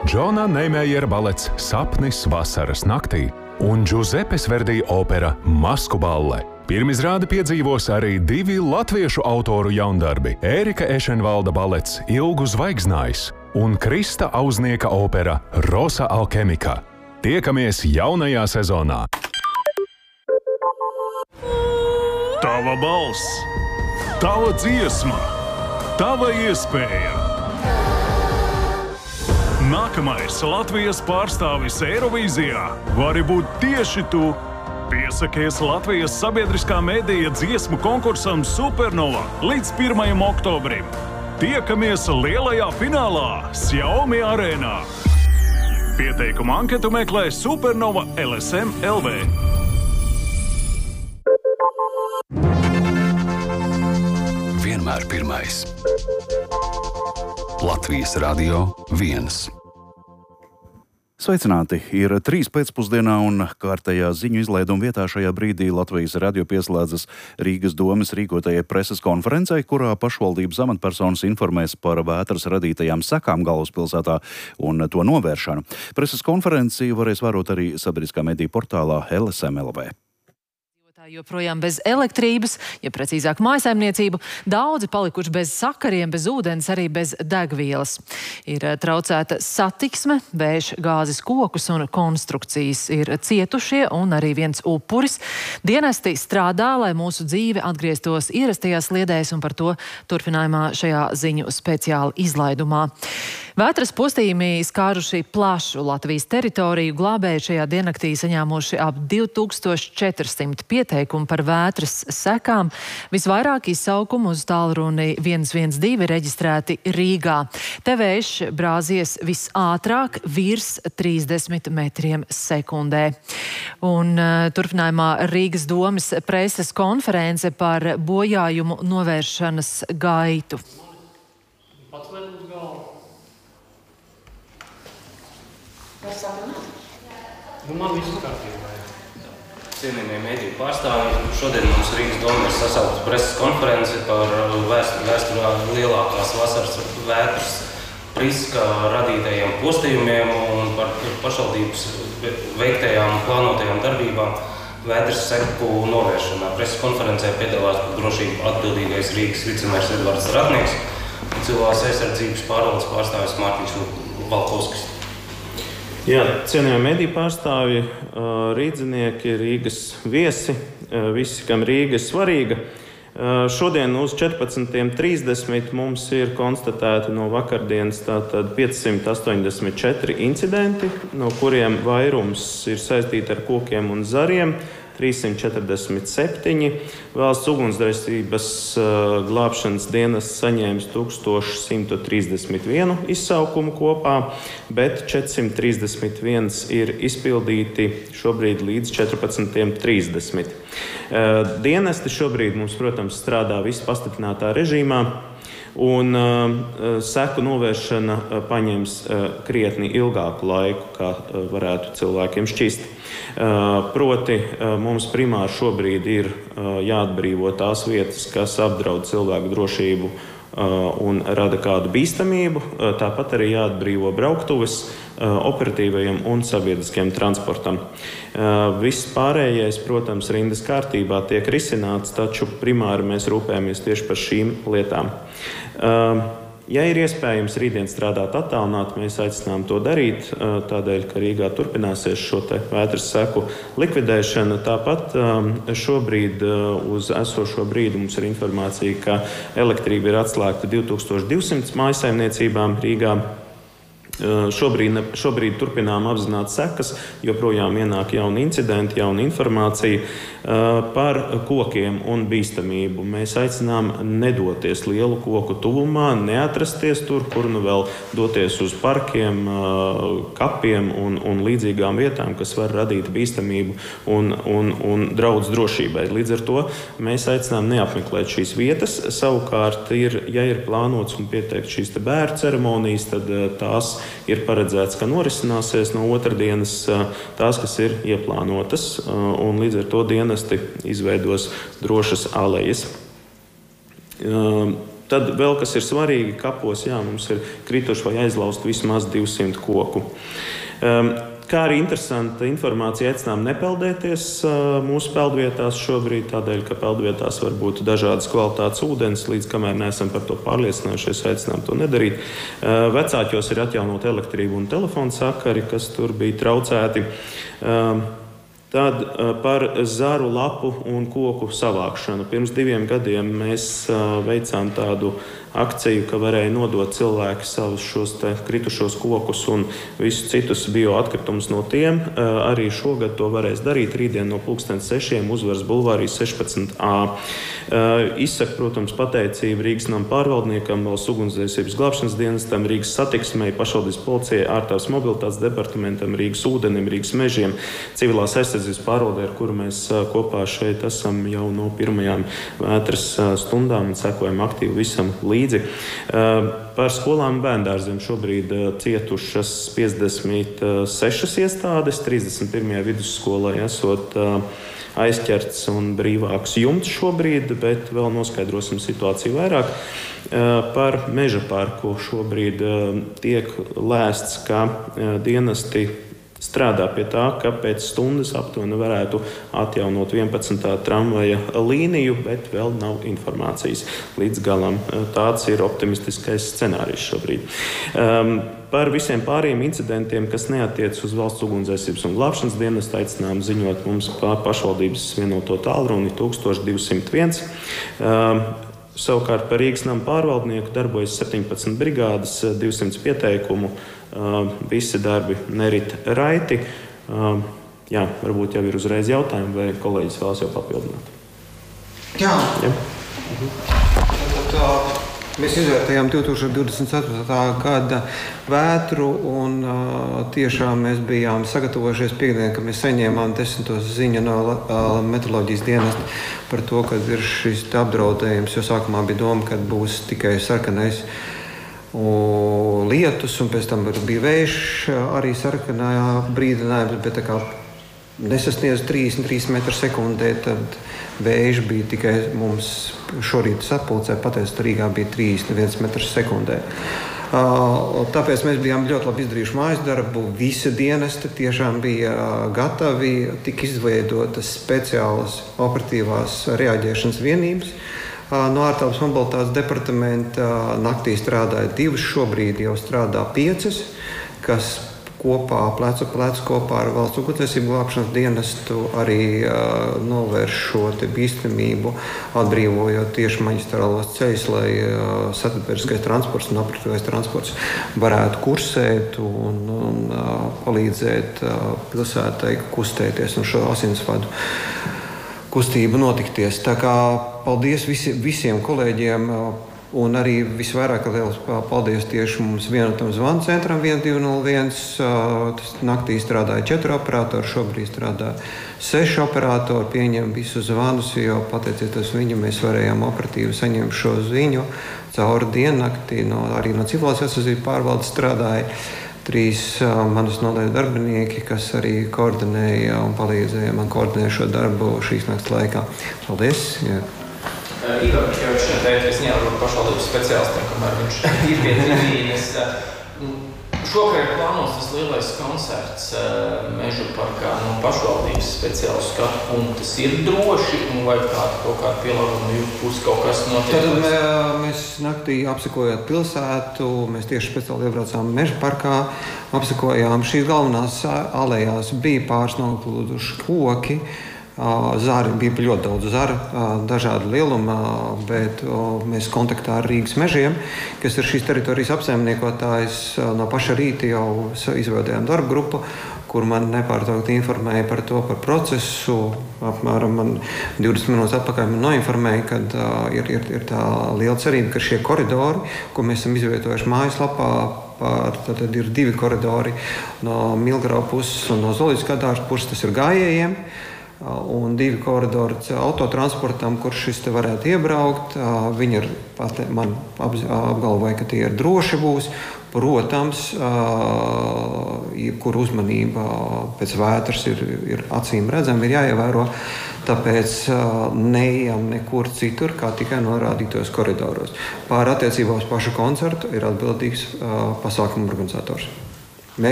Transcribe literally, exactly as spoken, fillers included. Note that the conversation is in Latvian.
Džona Neimējera balets Sapnis vasaras naktī un Džuzepes Verdī opera Masku balle. Pirmizrādi piedzīvos arī divi latviešu autoru jaundarbi – Ērika Ešenvalda balets Ilgu zvaigznājs un Krista Auznieka opera Rosa alkemika. Tiekamies jaunajā sezonā! Tava balss, tava dziesma, tava iespēja. Nākamais Latvijas pārstāvis Eirovīzijā vari būt tieši tu. Piesakies Latvijas sabiedriskā medija dziesmu konkursam Supernova līdz pirmajam oktobrim. Tiekamies lielajā finālā Xiaomi arēnā. Pieteikumu anketu meklē Supernova L S M L V. Vienmēr pirmais. Latvijas Radio viens. Sveicināti! Ir trīs pēcpusdienā un kārtējā ziņu izlaiduma vietā šajā brīdī Latvijas radio pieslēdzas Rīgas domes rīkotajai preses konferencei, kurā pašvaldības amatpersonas informēs par vētras radītajām sekām galvaspilsētā un to novēršanu. Preses konferenci varēs vērot arī sabiedriskā mediju portālā L S M L V. Joprojām bez elektrības, ja precīzāk mājsaimniecību, daudzi palikuši bez sakariem, bez ūdens, arī bez degvielas. Ir traucēta satiksme, vējš gāzes kokus un konstrukcijas ir cietušie un arī viens upuris. Dienesti strādā, lai mūsu dzīve atgrieztos ierastajās sliedēs, un par to turpinājumā šajā ziņu speciāla izlaidumā. Vētras postījumi skāruši plašu Latvijas teritoriju, glābēji šajā diennaktī saņēmuši ap divi tūkstoši četri simti pieteikumu par vētras sekām. Visvairāk izsaukumu uz tālruni viens viens divi reģistrēti Rīgā. Te vējš brāzies visātrāk virs trīsdesmit metriem sekundē. Un uh, turpinājumā Rīgas domes preses konference par bojājumu novēršanas gaitu. Nu, man viss kārtībā. Cienījamie mediju pārstāvji, šodien mums Rīgas doma ir sasaukta preses konference par vēsturā lielākās vasaras vētras riska radītajiem postījumiem un par pašvaldības veiktajām un plānotajām darbībām vētras seku novēršanā. Preses konferencē piedalās par drošību atbildīgais Rīgas vicemērs Edvards Ratnieks un cilvēks aizsardzības pārvaldes pārstāvis Mārtiņš Valkovskis. Jā, cienījamie mediju pārstāvji, rīdzinieki, Rīgas viesi, visi, kam Rīga ir svarīga. Šodien uz četrpadsmit trīsdesmit mums ir konstatēti no vakardienas tātad piecsimt astoņdesmit četri incidenti, no kuriem vairums ir saistīti ar kokiem un zariem. trīssimt četrdesmit septiņi. Valsts ugunsdzēsības uh, glābšanas dienests saņēmis tūkstoš simt trīsdesmit vienu izsaukumu kopā, bet četrsimt trīsdesmit viens ir izpildīti šobrīd līdz četrpadsmit trīsdesmit. Uh, dienesti šobrīd mums, protams, strādā viss pastiprinātā režīmā. Un uh, seku novēršana uh, paņems uh, krietni ilgāku laiku, kā uh, varētu cilvēkiem šķist. Uh, proti, uh, mums primāri šobrīd ir uh, jāatbrīvo tās vietas, kas apdraud cilvēku drošību uh, un rada kādu bīstamību. Uh, tāpat arī jāatbrīvo brauktuves uh, operatīvajiem un sabiedriskiem transportam. Uh, viss pārējais, protams, rindas kārtībā tiek risināts, taču primāri mēs rūpējamies tieši par šīm lietām. Uh, ja ir iespējams rītdien strādāt attālināti, mēs aicinām to darīt, uh, tādēļ, ka Rīgā turpināsies šo te vētras seku likvidēšana. Tāpat um, šobrīd uh, uz esošo brīdi mums ir informācija, ka elektrība ir atslēgta divi tūkstoši divsimt mājsaimniecībām Rīgā. Šobrīd, šobrīd turpinām apzināt sekas, joprojām ienāk jauni incidenti, jauna informācija par kokiem un bīstamību. Mēs aicinām nedoties lielu koku tuvumā, neatrasties tur, kur nu vēl doties uz parkiem, kapiem un, un līdzīgām vietām, kas var radīt bīstamību un, un, un draudz drošībai. Līdz ar to mēs aicinām neapmeklēt šīs vietas. Savukārt, ir, ja ir plānots un pieteikt šīs te bērnu ceremonijas, tad tās ir paredzēts, ka norisināsies no otrdienas tās, kas ir ieplānotas, un līdz ar to dienesti izveidos drošas alejas. Tad vēl kas ir svarīgi, kapos, jā, mums ir krituši vai aizlaust vismaz divsimt koku. Kā arī interesanta informācija, aicinām nepeldēties mūsu peldvietās šobrīd, tādēļ, ka peldvietās var būt dažādas kvalitātes ūdens, līdz kamēr neesam par to pārliecinājušies, aicinām to nedarīt. Vecāķos ir atjaunot elektrību un telefonu sakari, kas tur bija traucēti. Tad par zaru, lapu un koku savākšanu. Pirms diviem gadiem mēs veicām tādu akciju, ka varēja nodot cilvēki savus šos te kritušos kokus un visus citus bioatkritumus no tiem. Arī šogad to varēs darīt rītdien no pulkstens sešiem Uzvaras bulvārī sešpadsmit A. Izsaka, protams, pateicību Rīgas nama pārvaldniekam, Valsts ugunsdzēsības glābšanas dienestam, Rīgas satiksmei, pašvaldības policijai, ārtās mobilitātes departamentam, Rīgas ūdenim, Rīgas mežiem, civilās aizsardzības pārvaldē, ar kuru mēs kopā šeit esam jau no pirmajām vētras stundām un sekojam aktīvi visam līdzi. Par skolām un bērndārziem šobrīd cietušas piecdesmit sešas iestādes, trīsdesmit pirmajā vidusskolai esot aizķerts un brīvāks jumts šobrīd, bet vēl noskaidrosim situāciju vairāk. Par meža parku šobrīd tiek lēsts, ka dienesti strādā pie tā, ka pēc stundas aptuveni varētu atjaunot vienpadsmitā tramvaja līniju, bet vēl nav informācijas līdz galam. Tāds ir optimistiskais scenārijs šobrīd. Um, Par visiem pārējiem incidentiem, kas neatiec uz Valsts ugunsdzēsības un glābšanas dienestu, aicinām ziņot mums pa pašvaldības vienoto tālruni tūkstoš divsimt viens. Um, savukārt par Rīgas nama pārvaldnieku darbojas septiņpadsmit brigādes, divsimt pieteikumu. Uh, visi darbi nerit raiti. Uh, jā, varbūt jau ir uzreiz jautājumi, vai kolēģis vēlas jau papildināt. Jā. Jā. Tad, uh, mēs izvērtējām divtūkstoš divdesmit ceturtā gada vētru un uh, tiešām mēs bijām sagatavojušies piekdien, ka mēs saņēmām desmitos ziņu no uh, meteoroloģijas dienesta par to, ka ir šis apdraudējums, jo sākumā bija doma, ka būs tikai sarkanais un lietus, un pēc tam bija vējš, arī sarkanā brīdinājums, bet tā kā nesasniedz trīsdesmit trīs metru sekundē, tad vējš bija tikai mums šorīt sapulcē, pateicis, ka Rīgā bija trīsdesmit viens metrs sekundē. Tāpēc mēs bijām ļoti labi izdarījuši mājas darbu. Visi dienesti tiešām bija gatavi, tika izveidotas speciālas operatīvās reaģēšanas vienības. No ārtelpas mobilitātes departamenta naktī strādāja divas, šobrīd jau strādā piecas, kas kopā, plecu plecu kopā ar Valsts ugunsdzēsības glābšanas dienestu arī uh, novērš šo te bīstamību, atbrīvojot tieši maģistrālos ceļus, lai uh, sabiedriskais transports un operatīvais transports varētu kursēt un, un uh, palīdzēt uh, pilsētai kustēties un šo asinsvadu kustību notikties. Tā kā paldies visi, visiem kolēģiem un arī visvairāk liels paldies tieši mums vienotam zvanu centram viens divi nulle viens. Tas naktī strādāja četri operatori, šobrīd strādā seši operatori, pieņem visus zvanus, jo pateicoties viņam mēs varējām operatīvi saņemt šo ziņu cauri diennakti, no, arī no civilās aizsardzības pārvaldes strādāja trīs uh, manas nodaļas darbinieki, kas arī koordinēja un palīdzēja man koordinēt šo darbu šīs nakts laikā. Paldies! Jā. Igor, jau šeit teikt, es nevaru pašvaldības speciālistiem, kamēr viņš ir pie trījienes. Šokar ir plānots tas lielais koncerts Mežu parkā no pašvaldības speciālu skatu punktu. Tas ir droši un vai kāda kaut kāda pielāguma jūsu puses kaut kas notiek? Tad mē, mēs naktī apsekojot pilsētu, mēs tieši speciāli iebraucām Mežu parkā, apsekojām šīs galvenās alejās, bija pāris noplūduši koki. Zari bija ļoti daudz zara, dažādu lieluma, bet mēs kontaktā ar Rīgas mežiem, kas ir šīs teritorijas apsaimniekotājs, no paša rīta jau izveidojām darba grupu, kur man nepārtraukti informēja par to, par procesu. Apmēram man divdesmit minūtes atpakaļ man noinformēja, ka uh, ir, ir, ir tā liela cerība, ka šie koridori, ko mēs esam izvietojuši mājaslapā, par, tad ir divi koridori no Milgrava puses un no Zooloģiskā dārza puses, tas ir gājējiem. Un divi koridori autotransportam, kur šis te varētu iebraukt. Viņi ir, man apgalvoja, ka tie ir droši būs. Protams, kur uzmanība pēc vētras ir, ir acīm redzama, ir jāievēro. Tāpēc neejam nekur citur, kā tikai norādītos koridoros. Pār attiecībā uz pašu koncertu ir atbildīgs pasākumu organizators.